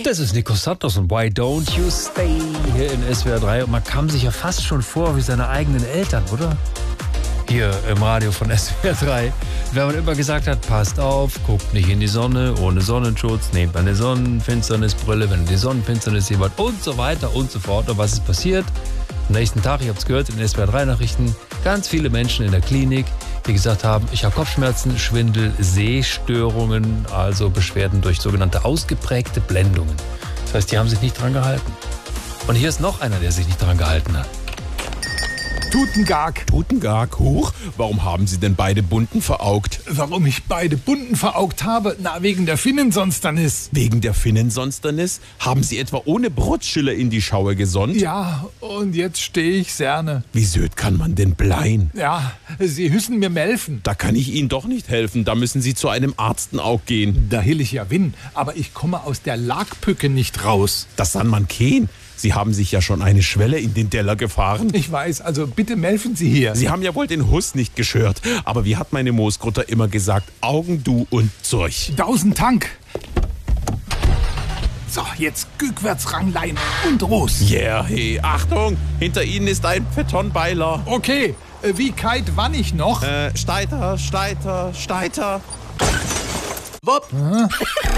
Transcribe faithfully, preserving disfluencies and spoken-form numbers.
Das ist Nico Santos und Why Don't You Stay hier in S W R drei. Und man kam sich ja fast schon vor wie seine eigenen Eltern, oder? Hier im Radio von S W R drei. Wenn man immer gesagt hat, passt auf, guckt nicht in die Sonne, ohne Sonnenschutz, nehmt eine Sonnenfinsternisbrille, wenn ihr die Sonnenfinsternis sehen wollt und so weiter und so fort. Und was ist passiert? Am nächsten Tag, ich habe es gehört in den S W R drei Nachrichten, ganz viele Menschen in der Klinik, die gesagt haben, ich habe Kopfschmerzen, Schwindel, Sehstörungen, also Beschwerden durch sogenannte ausgeprägte Blendungen. Das heißt, die haben sich nicht dran gehalten. Und hier ist noch einer, der sich nicht dran gehalten hat. Tutengag. Tutengag, hoch. Warum haben Sie denn beide Bunten veraugt? Warum ich beide Bunten veraugt habe? Na, wegen der Finnensonsternis. Wegen der Finnensonsternis? Haben Sie etwa ohne Brotschiller in die Schaue gesonnt? Ja, und jetzt stehe ich serne. Wie söd kann man denn bleien? Ja, Sie müssen mir melfen. Da kann ich Ihnen doch nicht helfen. Da müssen Sie zu einem Arstenaug gehen. Da hill ich ja win, aber ich komme aus der Lagpücke nicht raus. Das san man kehn. Sie haben sich ja schon eine Schwelle in den Teller gefahren. Ich weiß, also bitte melfen Sie hier. Sie haben ja wohl den Huss nicht geschört. Aber wie hat meine Moosgrutter immer gesagt, Augen, du und Zurch. Tausend Tank. So, jetzt rückwärts Ranglein und los. Yeah, hey, Achtung, hinter Ihnen ist ein Betonbeiler. Okay, äh, wie kite wann ich noch? Äh, Steiter, Steiter, Steiter. Wupp.